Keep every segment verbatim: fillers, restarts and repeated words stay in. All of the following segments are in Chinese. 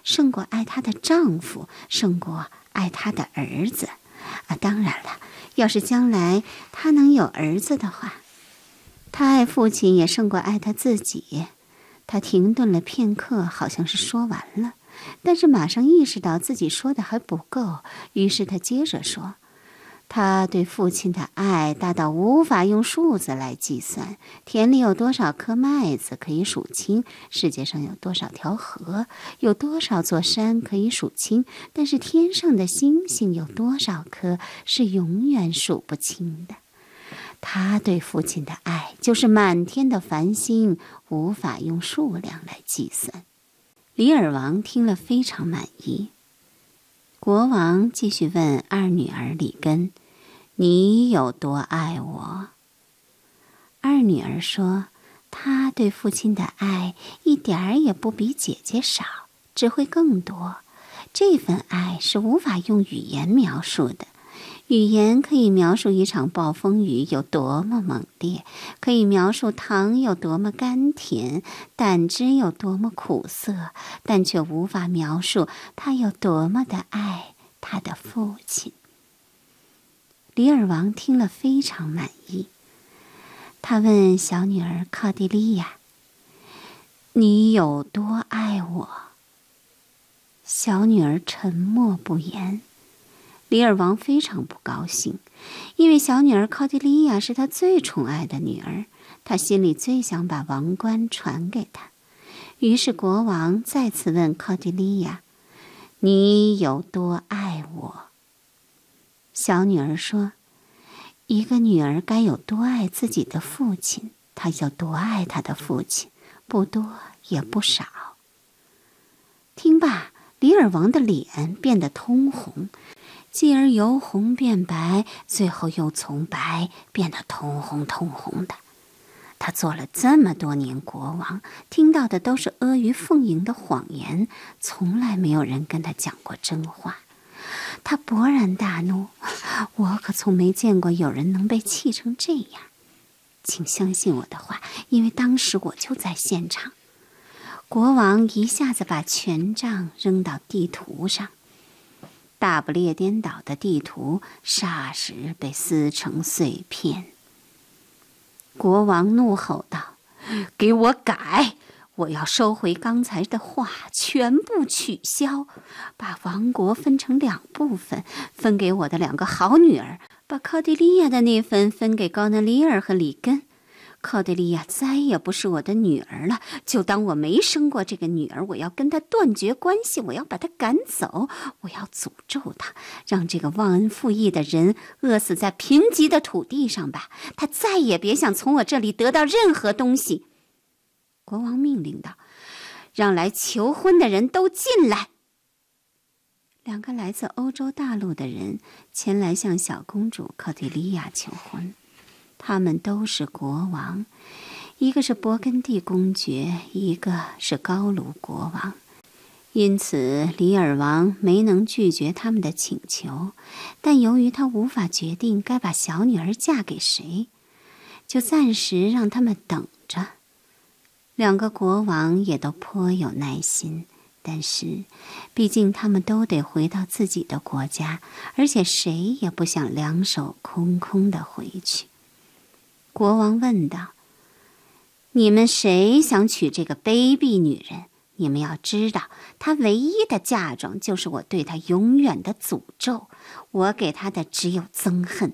胜过爱她的丈夫，胜过爱她的儿子。啊，当然了，要是将来她能有儿子的话，她爱父亲也胜过爱她自己。她停顿了片刻，好像是说完了，但是马上意识到自己说的还不够，于是她接着说，他对父亲的爱大到无法用数字来计算，田里有多少颗麦子可以数清，世界上有多少条河，有多少座山可以数清，但是天上的星星有多少颗是永远数不清的。他对父亲的爱就是满天的繁星，无法用数量来计算。李尔王听了非常满意。国王继续问二女儿里根，你有多爱我？二女儿说，她对父亲的爱一点儿也不比姐姐少，只会更多。这份爱是无法用语言描述的。语言可以描述一场暴风雨有多么猛烈，可以描述糖有多么甘甜，胆汁有多么苦涩，但却无法描述他有多么的爱他的父亲。李尔王听了非常满意，他问小女儿靠地利亚，你有多爱我？小女儿沉默不言。李尔王非常不高兴，因为小女儿靠地利亚是他最宠爱的女儿，他心里最想把王冠传给她。于是国王再次问靠地利亚，你有多爱我？小女儿说，一个女儿该有多爱自己的父亲，她就多爱她的父亲，不多也不少。听罢，李尔王的脸变得通红，继而由红变白，最后又从白变得通红通红的。他做了这么多年国王，听到的都是阿谀奉迎的谎言，从来没有人跟他讲过真话。他勃然大怒，我可从没见过有人能被气成这样。请相信我的话，因为当时我就在现场。国王一下子把权杖扔到地图上，大不列颠岛的地图霎时被撕成碎片。国王怒吼道，给我改！我要收回刚才的话，全部取消，把王国分成两部分，分给我的两个好女儿，把靠地利亚的那份分给高纳利尔和里根。靠地利亚再也不是我的女儿了，就当我没生过这个女儿，我要跟她断绝关系，我要把她赶走，我要诅咒她，让这个忘恩负义的人饿死在贫瘠的土地上吧，他再也别想从我这里得到任何东西。国王命令道，让来求婚的人都进来。两个来自欧洲大陆的人前来向小公主靠地利亚求婚，他们都是国王，一个是勃艮第公爵，一个是高卢国王。因此李尔王没能拒绝他们的请求，但由于他无法决定该把小女儿嫁给谁，就暂时让他们等着。两个国王也都颇有耐心，但是毕竟他们都得回到自己的国家，而且谁也不想两手空空的回去。国王问道，你们谁想娶这个卑鄙女人？你们要知道，她唯一的嫁妆就是我对她永远的诅咒，我给她的只有憎恨。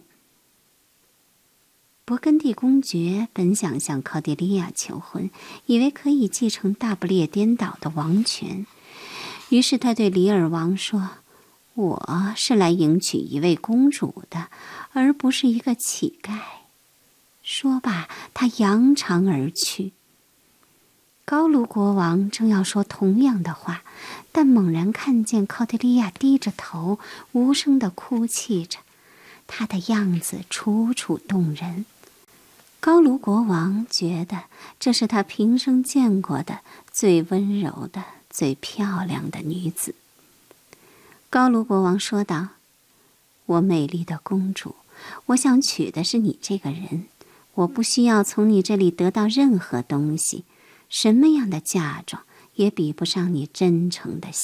勃艮第公爵本想向靠地利亚求婚，以为可以继承大不列颠岛的王权，于是他对李尔王说，我是来迎娶一位公主的，而不是一个乞丐。说罢，他扬长而去。高卢国王正要说同样的话，但猛然看见靠地利亚低着头，无声地哭泣着，他的样子楚楚动人。高卢国王觉得这是他平生见过的最温柔的、最漂亮的女子。高卢国王说道，我美丽的公主，我想娶的是你这个人，我不需要从你这里得到任何东西，什么样的嫁妆也比不上你真诚的